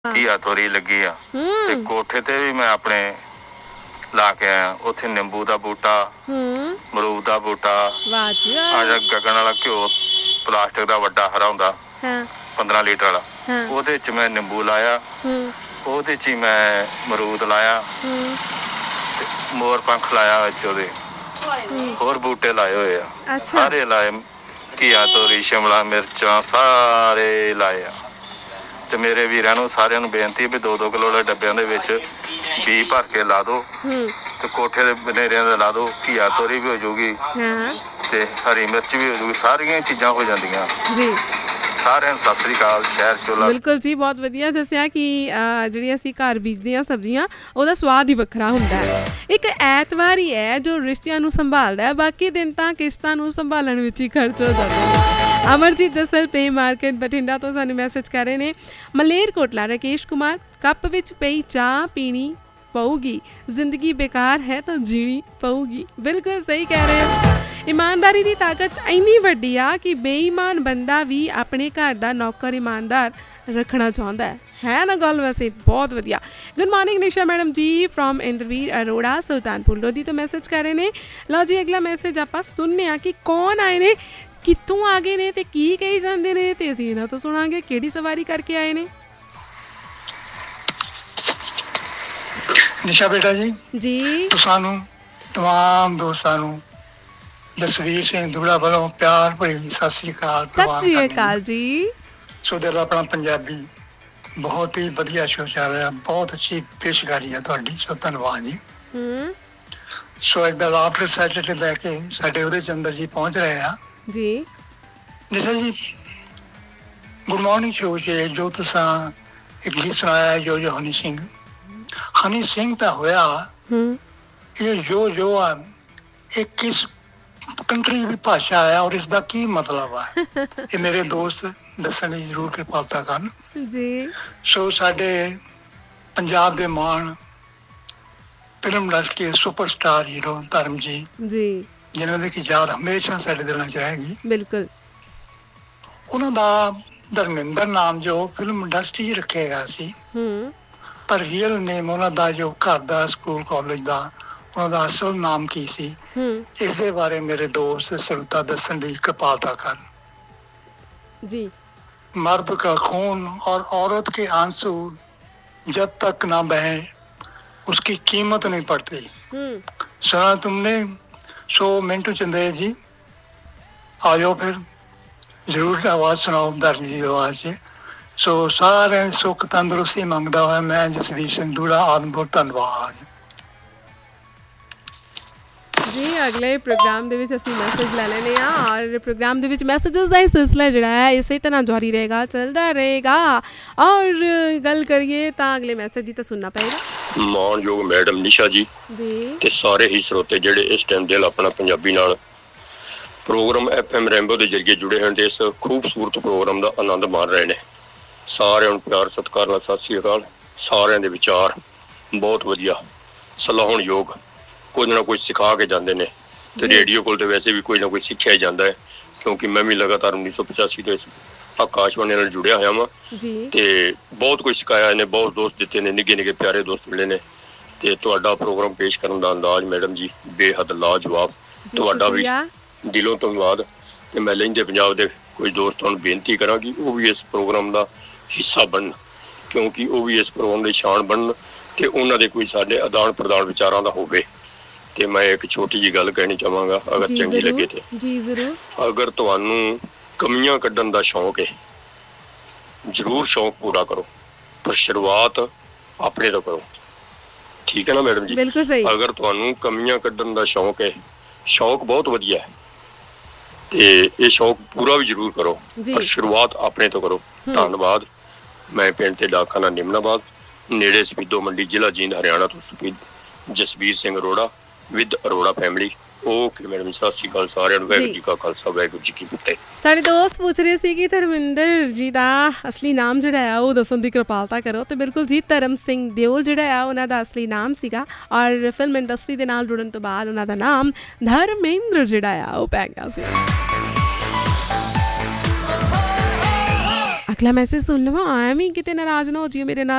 ਘੀਆ ਤੋਰੀ ਲੱਗੀ ਆ ਤੇ ਕੋਠੇ ਤੇ ਵੀ ਮੈਂ ਆਪਣੇ ਲਾ ਕੇ ਆਇਆ। ਉੱਥੇ ਨਿੰਬੂ ਦਾ ਬੂਟਾ, ਮਰੂਦ ਦਾ ਬੂਟਾ, ਆ ਜਿਹੜਾ ਗਗਨ ਵਾਲਾ ਘਿਓ ਪਲਾਸਟਿਕ ਦਾ ਵੱਡਾ ਹਰਾ ਹੁੰਦਾ 15 ਲੀਟਰ ਵਾਲਾ, ਉਹਦੇ ਚ ਮੈਂ ਨਿੰਬੂ ਲਾਇਆ, ਉਹਦੇ ਚ ਹੀ ਮੈਂ ਮਰੂਦ ਲਾਇਆ ਤੇ ਮੋਰ ਪੰਖ ਲਾਇਆ ਵਿੱਚ ਉਹਦੇ, ਹੋਰ ਬੂਟੇ ਲਾਏ ਹੋਏ ਆ, ਸਾਰੇ ਲਾਏ। ਘੀਆ ਤੋਰੀ, ਸ਼ਿਮਲਾ ਮਿਰਚਾਂ ਸਾਰੇ ਲਾਏ ਆ। ਤੇ ਮੇਰੇ ਵੀਰਾਂ ਨੂੰ ਸਾਰਿਆਂ ਨੂੰ ਬੇਨਤੀ ਵੀ 2-2 ਕਿਲੋ ਦੇ ਡੱਬਿਆਂ ਦੇ ਵਿੱਚ ਬੀਜ ਭਰ ਕੇ ਲਾ ਦੋ ਤੇ ਕੋਠੇ ਦੇ ਬਨੇਰਿਆਂ ਦੇ ਲਾ ਦੋ। ਘੀਆ ਤੋਰੀ ਵੀ ਹੋ ਜਾਊਗੀ ਤੇ ਹਰੀ ਮਿਰਚ ਵੀ ਹੋ ਜਾਊਗੀ, ਸਾਰੀਆਂ ਚੀਜ਼ਾਂ ਹੋ ਜਾਂਦੀਆਂ ਜੀ। ਸਾਰਿਆਂ ਨੂੰ ਸਤਿ ਸ੍ਰੀ ਅਕਾਲ। ਸ਼ਹਿਰ ਚੋਲਾ ਬਿਲਕੁਲ ਜੀ, ਬਹੁਤ ਵਧੀਆ ਦੱਸਿਆ ਕਿ ਜਿਹੜੀ ਅਸੀਂ ਘਰ ਬੀਜਦੇ ਹਾਂ ਸਬਜ਼ੀਆਂ, ਉਹਦਾ ਸਵਾਦ ਹੀ ਵੱਖਰਾ ਹੁੰਦਾ ਹੈ। ਇੱਕ ਐਤਵਾਰ ਹੀ ਹੈ ਜੋ ਰਿਸ਼ਤਿਆਂ ਨੂੰ ਸੰਭਾਲਦਾ ਹੈ, ਬਾਕੀ ਦਿਨ ਤਾਂ ਕਿਸ਼ਤਾਂ ਨੂੰ ਸੰਭਾਲਣ ਵਿੱਚ ਹੀ ਖਰਚ ਹੋ ਜਾਂਦਾ। ਅਮਰਜੀਤ ਜਸਲ ਪੇ ਮਾਰਕੀਟ ਬਠਿੰਡਾ ਤੋਂ ਸਾਨੂੰ ਮੈਸੇਜ ਕਰ ਰਹੇ ਨੇ। ਮਲੇਰਕੋਟਲਾ ਰਾਕੇਸ਼ ਕੁਮਾਰ, ਕੱਪ ਵਿੱਚ ਪਈ ਚਾਹ ਪੀਣੀ ਪਊਗੀ, ਜ਼ਿੰਦਗੀ ਬੇਕਾਰ ਹੈ ਤਾਂ ਜੀਣੀ ਪਊਗੀ। ਬਿਲਕੁਲ ਸਹੀ ਕਹਿ ਰਹੇ ਹੋ। ਇਮਾਨਦਾਰੀ ਦੀ ਤਾਕਤ ਇੰਨੀ ਵੱਡੀ ਆ ਕਿ ਬੇਈਮਾਨ ਬੰਦਾ ਵੀ ਆਪਣੇ ਘਰ ਦਾ ਨੌਕਰ ਇਮਾਨਦਾਰ ਰੱਖਣਾ ਚਾਹੁੰਦਾ ਹੈ ਨਾ ਗੱਲ। ਵੈਸੇ ਬਹੁਤ ਵਧੀਆ। ਗੁੱਡ ਮਾਰਨਿੰਗ ਨਿਸ਼ਾ ਮੈਡਮ ਜੀ ਫਰੋਮ ਇੰਦਰਵੀਰ ਅਰੋੜਾ ਸੁਲਤਾਨਪੁਰ ਲੋਧੀ ਤੋਂ ਮੈਸੇਜ ਕਰ ਰਹੇ ਨੇ। ਲਓ ਜੀ, ਅਗਲਾ ਮੈਸੇਜ ਆਪਾਂ ਸੁਣਨੇ ਆ ਕਿ ਕੌਣ ਆਏ ਨੇ, ਕਿੱਥੋਂ ਆ ਗਏ ਨੇ ਤੇ ਕੀ ਕਹੀ ਜਾਂਦੇ ਨੇ, ਤੇ ਅਸੀਂ ਇਹਨਾਂ ਤੋਂ ਸੁਣਾਂਗੇ ਕਿਹੜੀ ਸਵਾਰੀ ਕਰਕੇ ਆਏ ਨੇ। ਨਿਸ਼ਾ ਬੇਟਾ ਜੀ ਸਾਨੂੰ ਤਮਾਮ ਦੋਸਤਾਂ ਨੂੰ ਜਸਵੀਰ ਸਿੰਘ ਦੁਗੜਾ ਵੱਲੋਂ ਪਿਆਰ ਭਰੀ ਸਤਿ ਸ੍ਰੀ ਅਕਾਲ। ਸਤਿ ਸ੍ਰੀ ਅਕਾਲ ਜੀ। ਸੋ ਦਿਲ ਆਪਣਾ ਪੰਜਾਬੀ ਬਹੁਤ ਹੀ ਵਧੀਆ ਸ਼ੋਅ ਚੱਲ ਰਿਹਾ, ਬਹੁਤ ਅੱਛੀ ਪੇਸ਼ਕਾਰੀ ਹੈ ਤੁਹਾਡੀ, ਸੋ ਧੰਨਵਾਦ ਜੀ। ਸੋ ਇੱਦਾਂ ਆਫਟਰ ਸੈਟਰਡੇ ਲੈ ਕੇ ਸਾਡੇ ਉਹਦੇ ਚੰਦਰ ਜੀ ਪਹੁੰਚ ਰਹੇ ਆ ਜੀ। ਨਿਸ਼ਾ ਜੀ ਗੁੱਡ ਮਾਰਨਿੰਗ ਸ਼ੋਅ 'ਚ ਜੋ ਤੁਸੀਂ ਇੱਕ ਗੀਤ ਸੁਣਾਇਆ ਜੋ ਹਨੀ ਸਿੰਘ ਤਾਂ ਹੋਇਆ, ਇਹ ਜੋ ਆ ਇਹ ਕਿਸ ਕੰਟਰੀ ਦੀ ਭਾਸ਼ਾ ਹੈ ਔਰ ਇਸਦਾ ਕੀ ਮਤਲਬ ਆ, ਇਹ ਮੇਰੇ ਦੋਸਤ ਦੱਸਣ ਦੀ ਜ਼ਰੂਰ ਕਿਰਪਾਲਤਾ ਕਰਨ ਜੀ। ਸੋ ਸਾਡੇ ਪੰਜਾਬ ਦੇ ਮਾਣ ਫਿਲਮ ਇੰਡਸਟਰੀ ਸੁਪਰਸਟਾਰ ਹੀਰੋ ਧਰਮ ਜੀ ਜਿਨ੍ਹਾਂ ਦੀ ਕਿ ਯਾਦ ਹਮੇਸ਼ਾ ਸਾਡੇ ਦਿਲਾਂ 'ਚ ਰਹੇਗੀ। ਬਿਲਕੁਲ। ਉਹਨਾਂ ਦਾ ਧਰਮਿੰਦਰ ਨਾਮ ਜੋ ਫਿਲਮ ਇੰਡਸਟਰੀ ਰੱਖਿਆ ਗਿਆ ਸੀ, ਪਰ ਰੀਅਲ ਨੇਮ ਉਹਨਾਂ ਦਾ ਜੋ ਘਰ ਦਾ ਸਕੂਲ ਕਾਲਜ ਦਾ ਉਹਨਾਂ ਦਾ ਅਸਲ ਨਾਮ ਕੀ ਸੀ, ਇਸ ਦੇ ਬਾਰੇ ਮੇਰੇ ਦੋਸਤ ਸਰੋਤਾ ਦੱਸਣ ਦੀ ਕਿਰਪਾਲਤਾ ਕਰਨ ਜੀ। मर्द का खून और औरत के आंसू जब तक ना बहे उसकी कीमत नहीं पड़ती। सुना तुमने? सो मिंटू चंदेल जी आ जाओ फिर जरूर आवाज सुनाओ धरनी की आवाज से। सो सारे सुख तंदुरुस्ती मंगता हुआ मैं जसवीर सिंह दुगड़ा आदमपुर धन्यवाद ਜੀ। ਅਗਲੇ ਪ੍ਰੋਗਰਾਮ ਦੇ ਵਿੱਚ ਅਸੀਂ ਮੈਸੇਜ ਲੈ ਲੈਣੇ ਆ ਔਰ ਪ੍ਰੋਗਰਾਮ ਦੇ ਵਿੱਚ ਮੈਸੇजेस ਦਾ ਇਹ ਸਿਲਸਿਲਾ ਜਿਹੜਾ ਹੈ ਇਸੇ ਤਰ੍ਹਾਂ ਜਾਰੀ ਰਹੇਗਾ, ਚੱਲਦਾ ਰਹੇਗਾ। ਔਰ ਗੱਲ ਕਰੀਏ ਤਾਂ ਅਗਲੇ ਮੈਸੇਜ ਦੀ ਤਾਂ ਸੁਣਨਾ ਪਏਗਾ। ਮਾਣਯੋਗ ਮੈਡਮ ਨਿਸ਼ਾ ਜੀ ਤੇ ਸਾਰੇ ਹੀ ਸਰੋਤੇ ਜਿਹੜੇ ਇਸ ਟਾਈਮ ਦਿਲ ਆਪਣਾ ਪੰਜਾਬੀ ਨਾਲ ਪ੍ਰੋਗਰਾਮ FM ਰੈਂਬੋ ਦੇ ਜ਼ਰੀਏ ਜੁੜੇ ਹਨ ਤੇ ਇਸ ਖੂਬਸੂਰਤ ਪ੍ਰੋਗਰਾਮ ਦਾ ਆਨੰਦ ਮਾਣ ਰਹੇ ਨੇ। ਸਾਰਿਆਂ ਨੂੰ ਪਿਆਰ ਸਤਿਕਾਰ ਨਾਲ ਸਤਿ ਸ੍ਰੀ ਅਕਾਲ। ਸਾਰਿਆਂ ਦੇ ਵਿਚਾਰ ਬਹੁਤ ਵਧੀਆ, ਸਲਾਹੁਣਯੋਗ, ਕੁਝ ਨਾ ਕੁਝ ਸਿਖਾ ਕੇ ਜਾਂਦੇ ਨੇ ਤੇ ਰੇਡੀਓ ਕੋਲ ਤੇ ਵੈਸੇ ਵੀ ਕੋਈ ਨਾ ਕੋਈ ਸਿੱਖਿਆ ਹੀ ਜਾਂਦਾ ਹੈ, ਕਿਉਂਕਿ ਮੈਂ ਵੀ ਲਗਾਤਾਰ 1985 ਤੋਂ ਇਸ ਆਕਾਸ਼ਵਾਣੀ ਨਾਲ ਜੁੜਿਆ ਹੋਇਆ ਵਾਂ ਤੇ ਬਹੁਤ ਕੁਝ ਸਿਖਾਇਆ ਇਹਨੇ, ਬਹੁਤ ਦੋਸਤ ਦਿੱਤੇ ਨੇ, ਨਿੱਕੇ ਨਿੱਕੇ ਪਿਆਰੇ ਦੋਸਤ ਮਿਲੇ ਨੇ ਤੇ ਤੁਹਾਡਾ ਪ੍ਰੋਗਰਾਮ ਪੇਸ਼ ਕਰਨ ਦਾ ਅੰਦਾਜ਼ ਮੈਡਮ ਜੀ ਬੇਹੱਦ ਲਾਜਵਾਬ। ਤੁਹਾਡਾ ਵੀ ਦਿਲੋਂ ਧੰਨਵਾਦ। ਤੇ ਮੈਂ ਲਹਿੰਦੇ ਪੰਜਾਬ ਦੇ ਕੁਝ ਦੋਸਤਾਂ ਨੂੰ ਬੇਨਤੀ ਕਰਾਂਗੀ ਉਹ ਵੀ ਇਸ ਪ੍ਰੋਗਰਾਮ ਦਾ ਹਿੱਸਾ ਬਣਨ, ਕਿਉਂਕਿ ਉਹ ਵੀ ਇਸ ਪ੍ਰੋਗਰਾਮ ਦੀ ਸ਼ਾਨ ਬਣਨ ਤੇ ਉਹਨਾਂ ਦੇ ਕੋਈ ਸਾਡੇ ਆਦਾਨ ਪ੍ਰਦਾਨ ਵਿਚਾਰਾਂ ਦਾ ਹੋਵੇ। ਤੇ ਮੈਂ ਇੱਕ ਛੋਟੀ ਜਿਹੀ ਗੱਲ ਕਹਿਣੀ ਚਾਹਾਂਗਾ, ਅਗਰ ਚੰਗੀ ਲੱਗੇ ਤੇ ਜੀ ਜ਼ਰੂਰ। ਅਗਰ ਤੁਹਾਨੂੰ ਕਮੀਆਂ ਕੱਢਣ ਦਾ ਸ਼ੌਂਕ ਹੈ, ਜ਼ਰੂਰ ਸ਼ੌਂਕ ਪੂਰਾ ਕਰੋ, ਪਰ ਸ਼ੁਰੂਆਤ ਆਪਣੇ ਤੋਂ ਕਰੋ। ਠੀਕ ਹੈ ਨਾ ਮੈਡਮ ਜੀ? ਬਿਲਕੁਲ ਸਹੀ। ਅਗਰ ਤੁਹਾਨੂੰ ਕਮੀਆਂ ਕੱਢਣ ਦਾ ਸ਼ੌਂਕ ਹੈ, ਸ਼ੌਂਕ ਬਹੁਤ ਵਧੀਆ ਹੈ ਤੇ ਇਹ ਸ਼ੌਂਕ ਪੂਰਾ ਵੀ ਜ਼ਰੂਰ ਕਰੋ, ਪਰ ਸ਼ੁਰੂਆਤ ਆਪਣੇ ਤੋਂ ਕਰੋ। ਧੰਨਵਾਦ। ਮੈਂ ਪਿੰਡ ਤੇ ਡਾਕਖਾਨਾ ਨਿਮਨਾਬਾਦ ਨੇੜੇ ਸਪੀਦੋ ਮੰਡੀ ਜ਼ਿਲ੍ਹਾ ਜੀਂਦ ਹਰਿਆਣਾ ਤੋਂ Jasvir Singh Arora with Arora family. Okay madam, ਸਤਿ ਸ਼੍ਰੀ ਅਕਾਲ ਸਾਰਿਆਂ ਨੂੰ। ਵਾਹਿਗੁਰੂ ਜੀ ਕਾ ਖਾਲਸਾ, ਵਾਹਿਗੁਰੂ ਜੀ ਕੀ ਫਤਿਹ। ਸਾਡੇ ਦੋਸਤ ਪੁੱਛ ਰਹੇ ਸੀ ਕਿ ਧਰਮਿੰਦਰ ਜੀ ਦਾ ਅਸਲੀ ਨਾਮ ਜਿਹੜਾ ਆ ਉਹ ਦੱਸਣ ਦੀ ਕਿਰਪਾਲਤਾ ਕਰੋ। ਤੇ ਬਿਲਕੁਲ ਜੀ, ਧਰਮ ਸਿੰਘ ਦਿਓਲ ਜਿਹੜਾ ਆ ਉਹਨਾਂ ਦਾ ਅਸਲੀ ਨਾਮ ਸੀਗਾ ਔਰ ਫਿਲਮ ਇੰਡਸਟਰੀ ਦੇ ਨਾਲ ਜੁੜਨ ਤੋਂ ਬਾਅਦ ਉਹਨਾਂ ਦਾ ਨਾਮ ਧਰਮਿੰਦਰ ਜਿਹੜਾ ਆ ਉਹ ਪੈ ਗਿਆ ਸੀ। ਅਗਲਾ ਮੈਸੇਜ ਸੁਣ ਲਵਾਂ। ਐਵੇਂ ਕਿਤੇ ਨਾਰਾਜ਼ ਨਾ ਹੋ ਜੀ ਮੇਰੇ ਨਾਲ।